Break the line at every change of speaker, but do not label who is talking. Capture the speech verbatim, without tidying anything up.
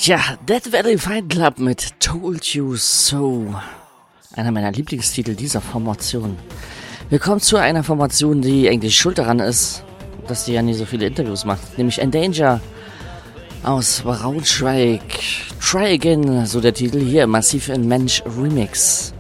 Tja, Death Valley Fight Club mit Told You So. Einer meiner Lieblingstitel dieser Formation. Wir kommen zu einer Formation, die eigentlich schuld daran ist, dass sie ja nie so viele Interviews macht. Nämlich Endanger aus Braunschweig. Try Again, so der Titel hier, Massiv in Mensch Remix.